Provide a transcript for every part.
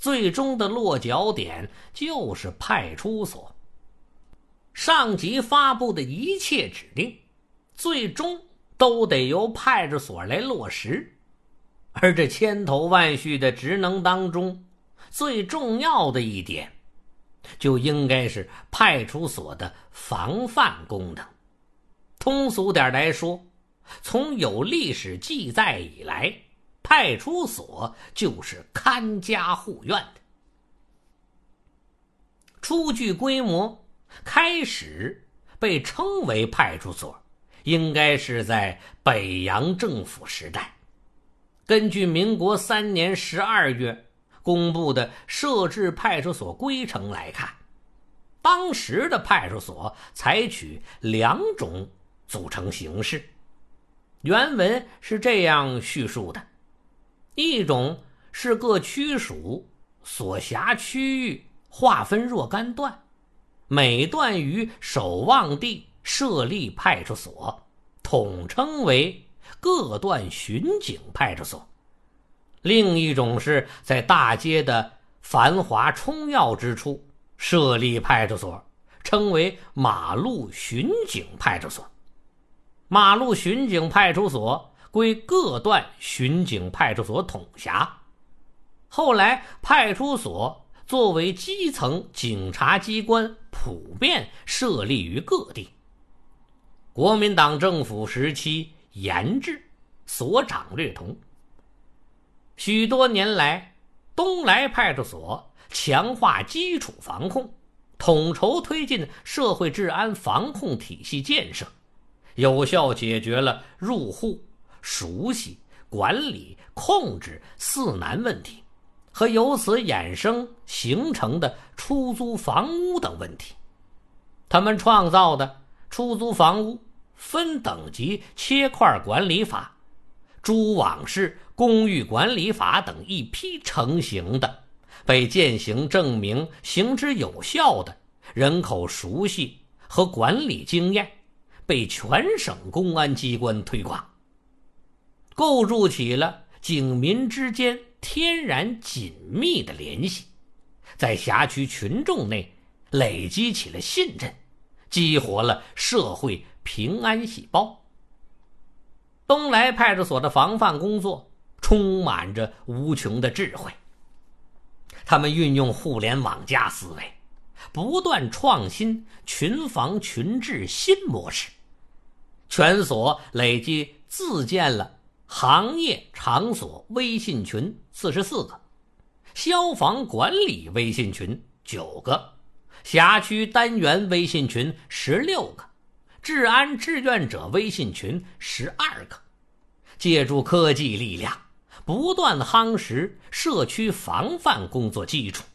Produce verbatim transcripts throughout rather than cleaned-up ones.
最终的落脚点就是派出所。上级发布的一切指令，最终都得由派出所来落实。而这千头万绪的职能当中，最重要的一点，就应该是派出所的防范功能。通俗点来说，从有历史记载以来，派出所就是看家护院的。初具规模，开始被称为派出所，应该是在北洋政府时代。根据民国三年十二月公布的设置派出所规程来看，当时的派出所采取两种组成形式。原文是这样叙述的：一种是各区属所辖区域划分若干段，每段于守望地设立派出所，统称为各段巡警派出所。另一种是在大街的繁华冲要之处设立派出所，称为马路巡警派出所。马路巡警派出所归各段巡警派出所统辖。后来派出所作为基层警察机关，普遍设立于各地。国民党政府时期严制，所长略同。许多年来，东来派出所强化基础防控，统筹推进社会治安防控体系建设，有效解决了入户、熟悉、管理、控制四难问题和由此衍生形成的出租房屋等问题。他们创造的出租房屋分等级切块管理法、蛛网式公寓管理法等一批成型的、被践行证明行之有效的人口熟悉和管理经验，被全省公安机关推广，构筑起了警民之间天然紧密的联系，在辖区群众内累积起了信任，激活了社会平安细胞。东来派出所的防范工作充满着无穷的智慧，他们运用互联网加思维，不断创新群防群治新模式。全所累计自建了行业场所微信群四十四个，消防管理微信群九个，辖区单元微信群十六个，治安志愿者微信群十二个。借助科技力量，不断夯实社区防范工作基础。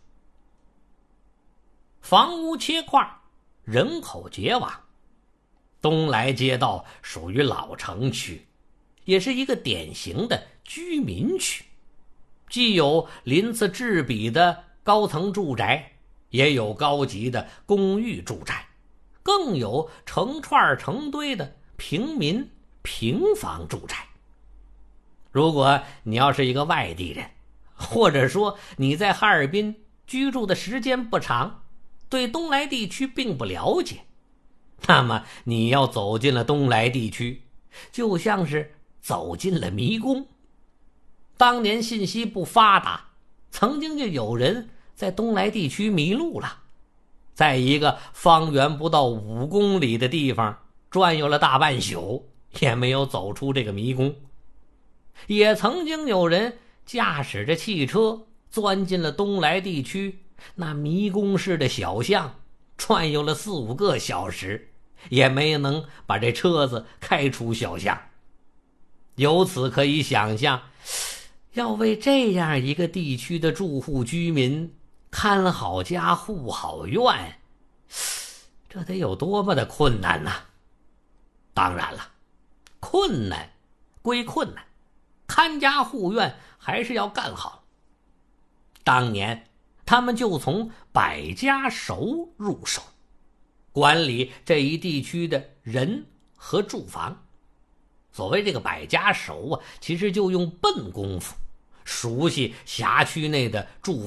房屋切块，人口结网。东来街道属于老城区，也是一个典型的居民区，既有鳞次栉比的高层住宅，也有高级的公寓住宅，更有成串成堆的平民平房住宅。如果你要是一个外地人，或者说你在哈尔滨居住的时间不长，对东来地区并不了解，那么你要走进了东来地区，就像是走进了迷宫。当年信息不发达，曾经就有人在东来地区迷路了，在一个方圆不到五公里的地方转悠了大半宿，也没有走出这个迷宫。也曾经有人驾驶着汽车钻进了东来地区那迷宫式的小巷，转悠了四五个小时，也没能把这车子开出小巷。由此可以想象，要为这样一个地区的住户居民看好家护好院，这得有多么的困难呐！当然了，困难归困难，看家护院还是要干好。当年他们就从百家熟入手，管理这一地区的人和住房。所谓这个百家熟啊，其实就用笨功夫熟悉辖区内的住